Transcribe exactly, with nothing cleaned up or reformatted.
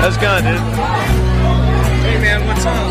How's it going, dude? Hey man, what's up?